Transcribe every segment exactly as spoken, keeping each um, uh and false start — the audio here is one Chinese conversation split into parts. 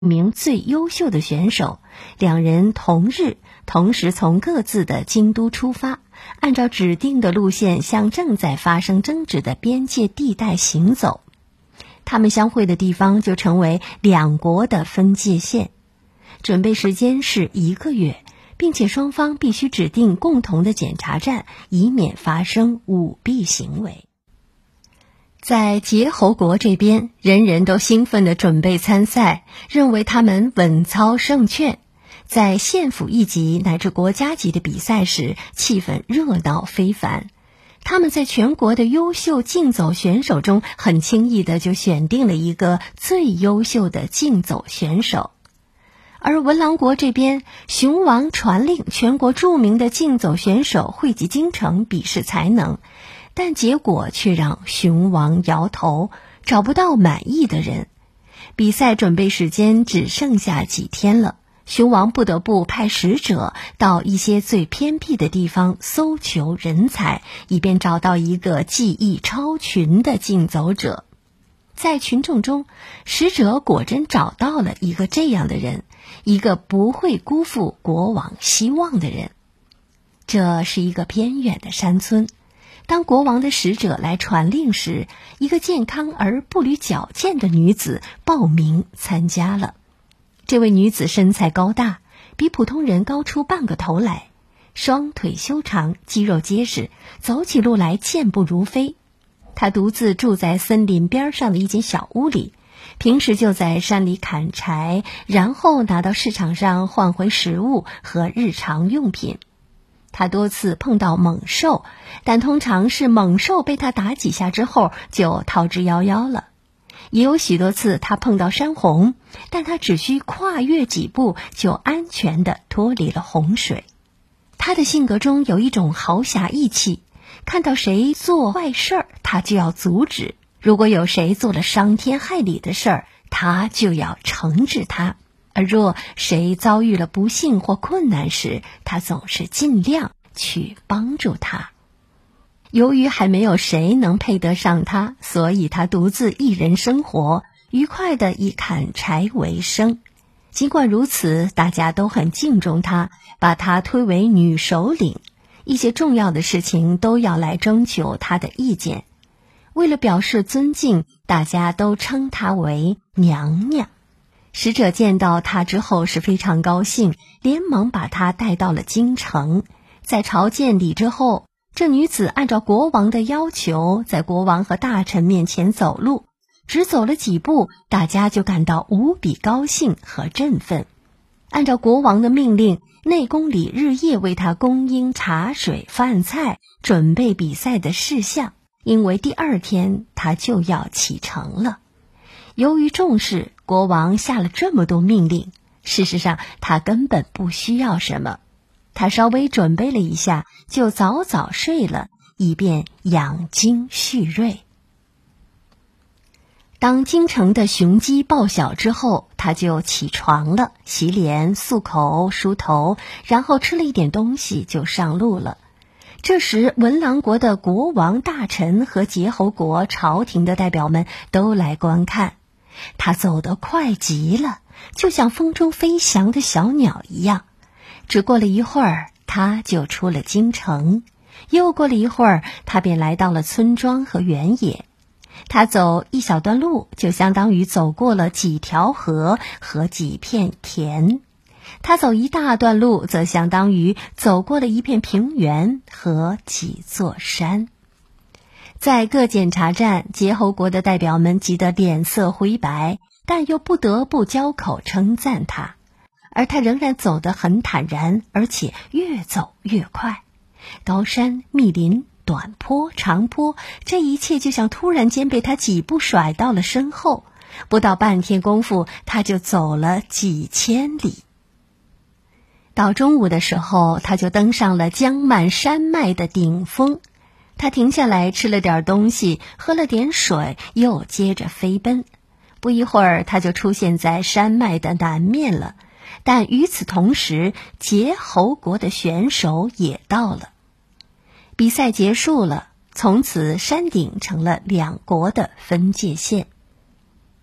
名最优秀的选手，两人同日同时从各自的京都出发，按照指定的路线向正在发生争执的边界地带行走。他们相会的地方就成为两国的分界线。准备时间是一个月，并且双方必须指定共同的检查站，以免发生舞弊行为。在结侯国这边，人人都兴奋地准备参赛，认为他们稳操胜券。在县府一级乃至国家级的比赛时，气氛热闹非凡。他们在全国的优秀竞走选手中，很轻易地就选定了一个最优秀的竞走选手。而文郎国这边，熊王传令全国著名的竞走选手汇集京城比试才能，但结果却让熊王摇头，找不到满意的人。比赛准备时间只剩下几天了，熊王不得不派使者到一些最偏僻的地方搜求人才，以便找到一个技艺超群的竞走者。在群众中，使者果真找到了一个这样的人，一个不会辜负国王希望的人。这是一个偏远的山村。当国王的使者来传令时，一个健康而步履矫健的女子报名参加了。这位女子身材高大，比普通人高出半个头来，双腿修长，肌肉结实，走起路来健步如飞。她独自住在森林边上的一间小屋里，平时就在山里砍柴，然后拿到市场上换回食物和日常用品。他多次碰到猛兽，但通常是猛兽被他打几下之后就逃之夭夭了。也有许多次他碰到山洪，但他只需跨越几步就安全地脱离了洪水。他的性格中有一种豪侠义气，看到谁做坏事儿，他就要阻止；如果有谁做了伤天害理的事儿，他就要惩治他。而若谁遭遇了不幸或困难时，他总是尽量去帮助他。由于还没有谁能配得上他，所以他独自一人生活，愉快地以砍柴为生。尽管如此，大家都很敬重他，把他推为女首领，一些重要的事情都要来征求他的意见。为了表示尊敬，大家都称她为娘娘。使者见到她之后是非常高兴，连忙把她带到了京城。在朝见礼之后，这女子按照国王的要求，在国王和大臣面前走路，只走了几步，大家就感到无比高兴和振奋。按照国王的命令，内宫里日夜为她供应茶水饭菜，准备比赛的事项，因为第二天她就要启程了。由于重视，国王下了这么多命令，事实上他根本不需要什么。他稍微准备了一下，就早早睡了，以便养精蓄锐。当京城的雄鸡报晓之后，他就起床了，洗脸、漱口、梳头，然后吃了一点东西就上路了。这时文郎国的国王、大臣和结侯国朝廷的代表们都来观看。他走得快极了，就像风中飞翔的小鸟一样。只过了一会儿，他就出了京城。又过了一会儿，他便来到了村庄和原野。他走一小段路，就相当于走过了几条河和几片田。他走一大段路，则相当于走过了一片平原和几座山。在各检查站，结侯国的代表们急得脸色灰白，但又不得不交口称赞他。而他仍然走得很坦然，而且越走越快。高山、密林、短坡、长坡，这一切就像突然间被他几步甩到了身后。不到半天功夫，他就走了几千里。到中午的时候，他就登上了江满山脉的顶峰。他停下来吃了点东西，喝了点水，又接着飞奔。不一会儿，他就出现在山脉的南面了。但与此同时，结侯国的选手也到了。比赛结束了，从此山顶成了两国的分界线。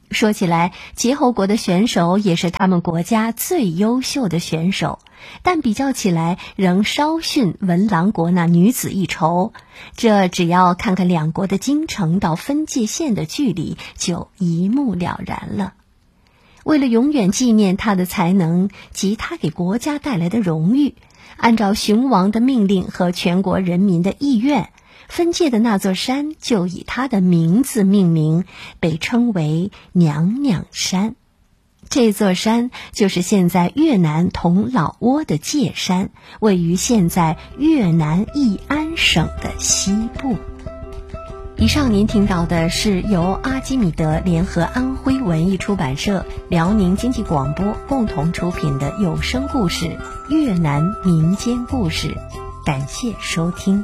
说起来，节侯国的选手也是他们国家最优秀的选手，但比较起来仍稍逊文郎国那女子一筹。这只要看看两国的京城到分界线的距离，就一目了然了。为了永远纪念他的才能及他给国家带来的荣誉，按照雄王的命令和全国人民的意愿，分界的那座山就以他的名字命名，被称为娘娘山。这座山就是现在越南同老挝的界山，位于现在越南义安省的西部。以上您听到的是由阿基米德联合安徽文艺出版社、辽宁经济广播共同出品的有声故事《越南民间故事》，感谢收听。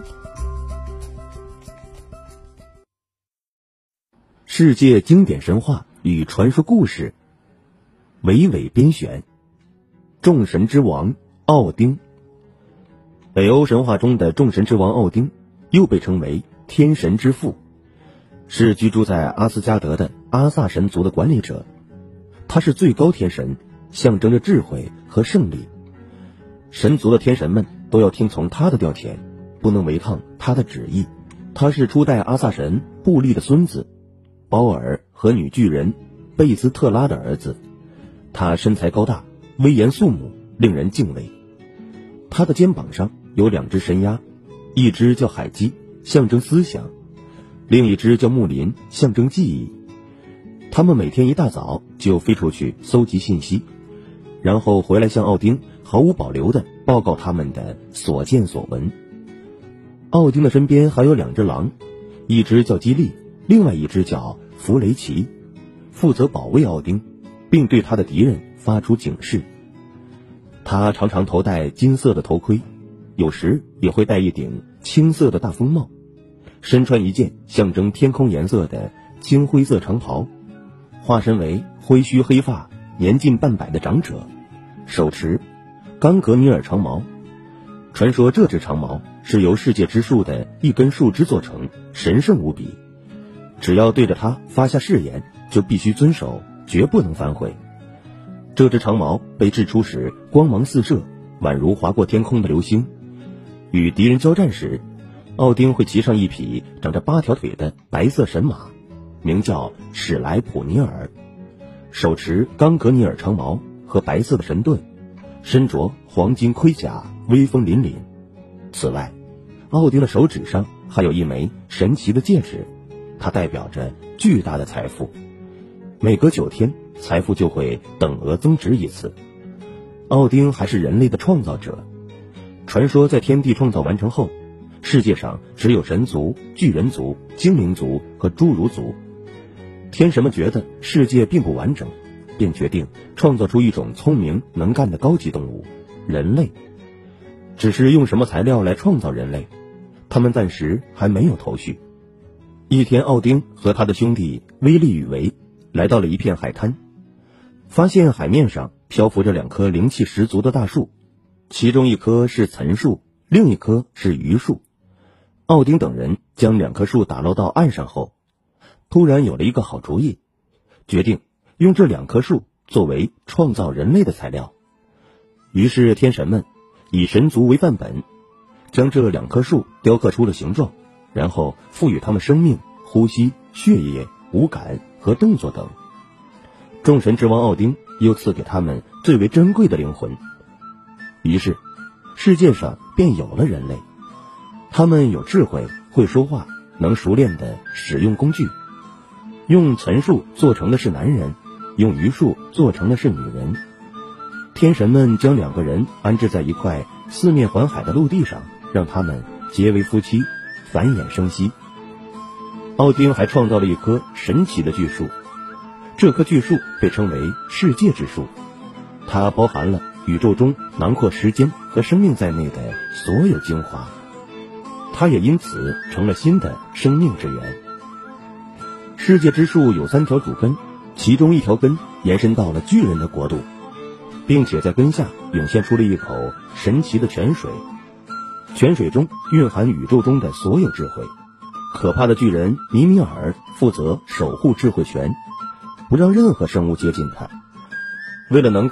世界经典神话与传说故事，娓娓编选。众神之王奥丁。北欧神话中的众神之王奥丁，又被称为天神之父，是居住在阿斯加德的阿萨神族的管理者。他是最高天神，象征着智慧和胜利。神族的天神们都要听从他的调遣，不能违抗他的旨意。他是初代阿萨神布利的孙子，包尔和女巨人贝斯特拉的儿子。他身材高大，威严肃穆，令人敬畏。他的肩膀上有两只神鸦，一只叫海鸡，象征思想；另一只叫木林，象征记忆。他们每天一大早就飞出去搜集信息，然后回来向奥丁毫无保留地报告他们的所见所闻。奥丁的身边还有两只狼，一只叫基利，另外一只叫弗雷奇，负责保卫奥丁，并对他的敌人发出警示。他常常头戴金色的头盔，有时也会戴一顶青色的大风帽，身穿一件象征天空颜色的青灰色长袍，化身为灰须黑发年近半百的长者，手持冈格尼尔长矛。传说这只长矛是由世界之树的一根树枝做成，神圣无比，只要对着它发下誓言，就必须遵守，绝不能反悔。这只长矛被掷出时光芒四射，宛如划过天空的流星。与敌人交战时，奥丁会骑上一匹长着八条腿的白色神马，名叫史莱普尼尔，手持冈格尼尔长矛和白色的神盾，身着黄金盔甲，威风凛凛。此外，奥丁的手指上还有一枚神奇的戒指，它代表着巨大的财富，每隔九天财富就会等额增值一次。奥丁还是人类的创造者，传说在天地创造完成后，世界上只有神族、巨人族、精灵族和侏儒族。天神们觉得世界并不完整，便决定创造出一种聪明能干的高级动物——人类。只是用什么材料来创造人类，他们暂时还没有头绪。一天，奥丁和他的兄弟威利与维来到了一片海滩，发现海面上漂浮着两棵灵气十足的大树，其中一棵是岑树，另一棵是榆树。奥丁等人将两棵树打捞到岸上后，突然有了一个好主意，决定用这两棵树作为创造人类的材料。于是天神们以神族为范本，将这两棵树雕刻出了形状，然后赋予它们生命、呼吸、血液、五感和动作等。众神之王奥丁又赐给他们最为珍贵的灵魂，于是世界上便有了人类。他们有智慧，会说话，能熟练地使用工具。用岑树做成的是男人，用榆树做成的是女人。天神们将两个人安置在一块四面环海的陆地上，让他们结为夫妻，繁衍生息。奥丁还创造了一棵神奇的巨树，这棵巨树被称为世界之树，它包含了宇宙中囊括时间和生命在内的所有精华，它也因此成了新的生命之源。世界之树有三条主根，其中一条根延伸到了巨人的国度，并且在根下涌现出了一口神奇的泉水，泉水中蕴含宇宙中的所有智慧。可怕的巨人米米尔负责守护智慧泉， 不让任何生物接近它。为了能